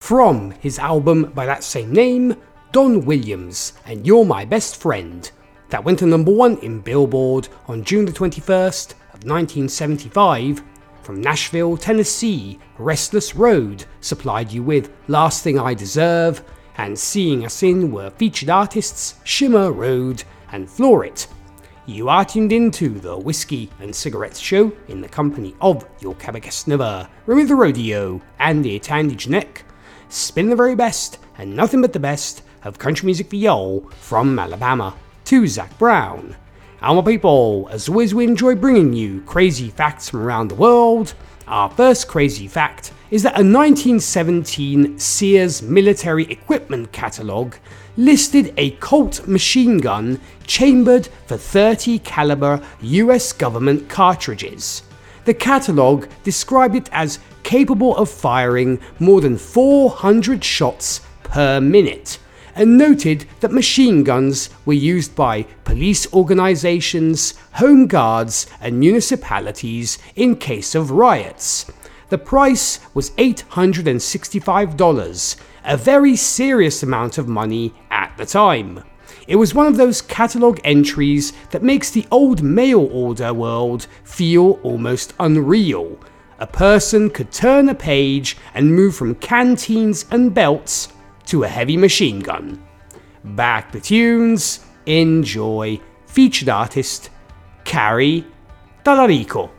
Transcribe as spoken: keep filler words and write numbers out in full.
from his album by that same name, Don Williams and You're My Best Friend, that went to number one in Billboard on June the twenty-first of nineteen seventy-five. From Nashville, Tennessee, Restless Road supplied you with Last Thing I Deserve, and seeing us in were featured artists Shimmer Road and Florit. You are tuned into the Whiskey and Cigarettes Show in the company of your Cabagestnever, Remy the Rodeo, and the Tandage Neck. Spin the very best and nothing but the best of country music for y'all from Alabama to Zac Brown. And my people, as always we enjoy bringing you crazy facts from around the world. Our first crazy fact is that a nineteen seventeen Sears military equipment catalogue listed a Colt machine gun chambered for thirty caliber U S government cartridges. The catalogue described it as capable of firing more than four hundred shots per minute, and noted that machine guns were used by police organisations, home guards and municipalities in case of riots. The price was eight hundred sixty-five dollars, a very serious amount of money at the time. It was one of those catalogue entries that makes the old mail order world feel almost unreal. A person could turn a page and move from canteens and belts to a heavy machine gun. Back to tunes, enjoy. Featured artist, Carrie Tallarico.